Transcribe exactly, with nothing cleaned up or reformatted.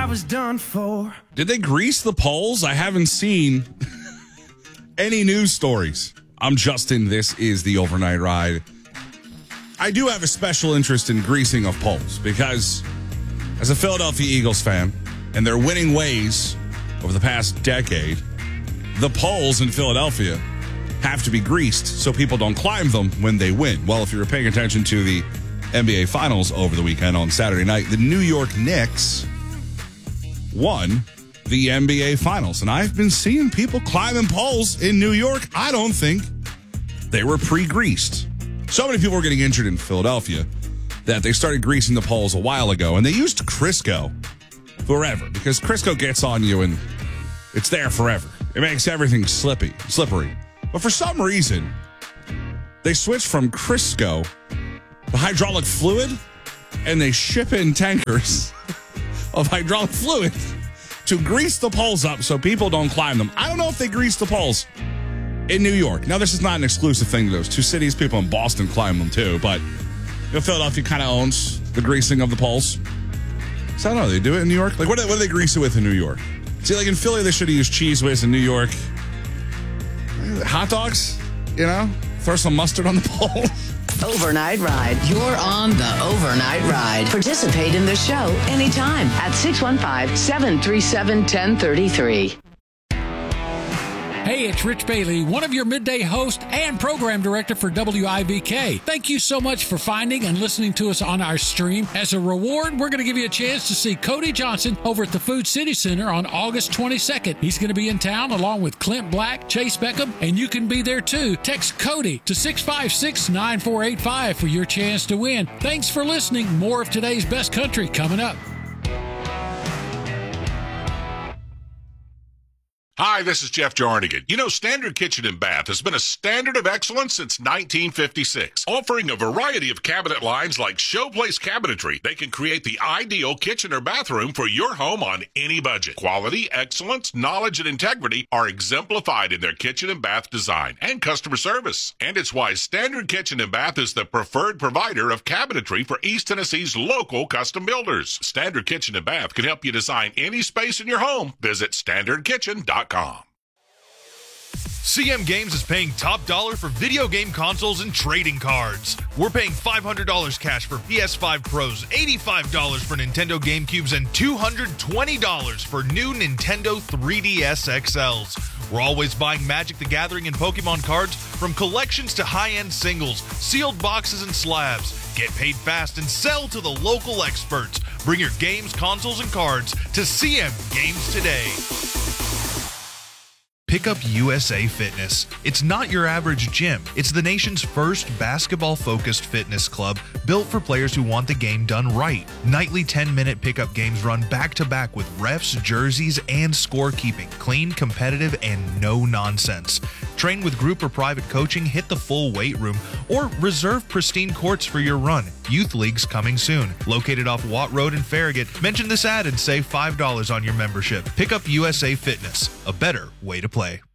was done for. Did they grease the poles? I haven't seen any news stories. I'm Justin. This is the Overnight Ride. I do have a special interest in greasing of poles because as a Philadelphia Eagles fan and their winning ways over the past decade, the poles in Philadelphia have to be greased so people don't climb them when they win. Well, if you were paying attention to the N B A Finals over the weekend on Saturday night, the New York Knicks won the N B A Finals. And I've been seeing people climbing poles in New York. I don't think they were pre-greased. So many people were getting injured in Philadelphia that they started greasing the poles a while ago. And they used Crisco forever because Crisco gets on you and it's there forever. It makes everything slippy, slippery. But for some reason, they switched from Crisco to hydraulic fluid, and they ship in tankers of hydraulic fluid to grease the poles up so people don't climb them. I don't know if they grease the poles in New York. Now, this is not an exclusive thing to those two cities. People in Boston climb them too, but you know, Philadelphia kind of owns the greasing of the poles. So I don't know. They do it in New York? Like, what do, what do they grease it with in New York? See, like in Philly, they should have used Cheese Whiz. In New York, hot dogs, you know? Throw some mustard on the pole. Overnight Ride. You're on the Overnight Ride. Participate in the show anytime at six one five, seven three seven, one zero three three. Hey, it's Rich Bailey, one of your midday host and program director for W I V K. Thank you so much for finding and listening to us on our stream. As a reward, we're going to give you a chance to see Cody Johnson over at the Food City Center on August twenty-second. He's going to be in town along with Clint Black, Chase Beckham, and you can be there too. Text Cody to six five six, nine four eight five for your chance to win. Thanks for listening. More of today's best country coming up. Hi, this is Jeff Jarnigan. You know, Standard Kitchen and Bath has been a standard of excellence since nineteen fifty-six, offering a variety of cabinet lines like Showplace Cabinetry. They can create the ideal kitchen or bathroom for your home on any budget. Quality, excellence, knowledge, and integrity are exemplified in their kitchen and bath design and customer service. And it's why Standard Kitchen and Bath is the preferred provider of cabinetry for East Tennessee's local custom builders. Standard Kitchen and Bath can help you design any space in your home. Visit standard kitchen dot com. C M Games is paying top dollar for video game consoles and trading cards. We're paying five hundred dollars cash for P S five Pros, eighty-five dollars for Nintendo GameCubes, and two hundred twenty dollars for new Nintendo three D S X Ls. We're always buying Magic the Gathering and Pokemon cards, from collections to high-end singles, sealed boxes and slabs. Get paid fast and sell to the local experts. Bring your games, consoles, and cards to C M Games today. Pickup U S A Fitness. It's not your average gym. It's the nation's first basketball-focused fitness club built for players who want the game done right. Nightly ten-minute pickup games run back-to-back with refs, jerseys, and scorekeeping. Clean, competitive, and no nonsense. Train with group or private coaching, hit the full weight room, or reserve pristine courts for your run. Youth League's coming soon. Located off Watt Road in Farragut, mention this ad and save five dollars on your membership. Pickup U S A Fitness. A better way to play.